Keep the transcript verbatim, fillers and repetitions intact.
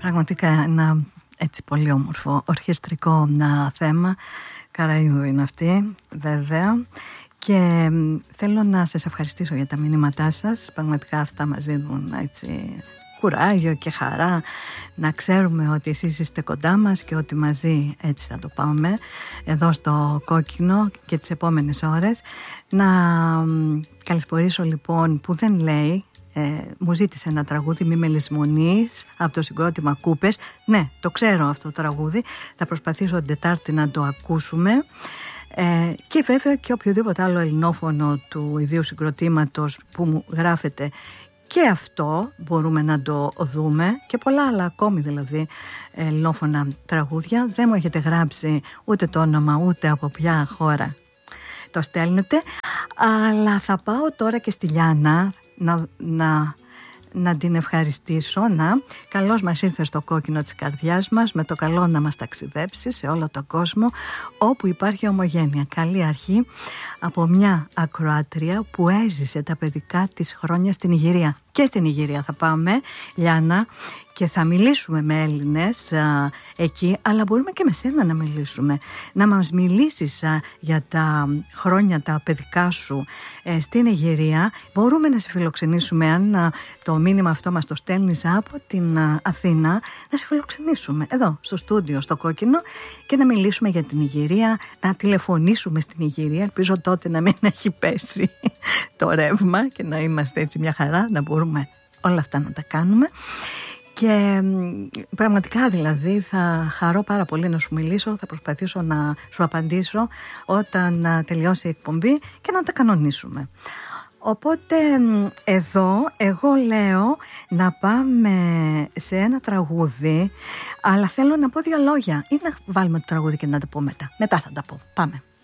Πραγματικά ένα έτσι πολύ όμορφο ορχιστρικό ένα θέμα. Καραΐδου είναι αυτή, βέβαια. Και θέλω να σας ευχαριστήσω για τα μηνύματά σας. Πραγματικά αυτά μας δίνουν έτσι κουράγιο και χαρά να ξέρουμε ότι εσείς είστε κοντά μας και ότι μαζί έτσι θα το πάμε εδώ στο Κόκκινο και τις επόμενες ώρες. Να καλησπορήσω λοιπόν που δεν λέει. Ε, μου ζήτησε ένα τραγούδι «Μη με λησμονείς» από το συγκρότημα Κούπες. Ναι, το ξέρω αυτό το τραγούδι. Θα προσπαθήσω την Τετάρτη να το ακούσουμε. Ε, και βέβαια και οποιοδήποτε άλλο ελληνόφωνο του ιδίου συγκροτήματος που μου γράφεται, και αυτό μπορούμε να το δούμε, και πολλά άλλα ακόμη δηλαδή ελληνόφωνα τραγούδια. Δεν μου έχετε γράψει ούτε το όνομα ούτε από ποια χώρα το στέλνετε, αλλά θα πάω τώρα και στη Λιάννα να, να, να την ευχαριστήσω. Να, καλώς μας ήρθε στο κόκκινο της καρδιάς μας, με το καλό να μας ταξιδέψει σε όλο τον κόσμο όπου υπάρχει ομογένεια. Καλή αρχή από μια ακροάτρια που έζησε τα παιδικά της χρόνια στην Ιγυρία. Και στην Ιγυρία θα πάμε, Λιάννα, και θα μιλήσουμε με Έλληνες α, εκεί, αλλά μπορούμε και με σένα να μιλήσουμε. Να μας μιλήσεις α, για τα χρόνια τα παιδικά σου ε, στην Ιγυρία. Μπορούμε να σε φιλοξενήσουμε, αν α, το μήνυμα αυτό μας το στέλνεις από την α, Αθήνα, να σε φιλοξενήσουμε εδώ στο στούντιο, στο Κόκκινο, και να μιλήσουμε για την Ιγυρία, να τηλεφωνήσουμε στην Ιγυρία. Ελπίζω τότε να μην έχει πέσει το ρεύμα και να είμαστε έτσι μια χαρά, να μπορούμε όλα αυτά να τα κάνουμε. Και πραγματικά δηλαδή θα χαρώ πάρα πολύ να σου μιλήσω. Θα προσπαθήσω να σου απαντήσω όταν τελειώσει η εκπομπή και να τα κανονίσουμε. Οπότε εδώ εγώ λέω να πάμε σε ένα τραγούδι, αλλά θέλω να πω δύο λόγια ή να βάλουμε το τραγούδι και να τα πω μετά. Μετά θα τα πω. Πάμε.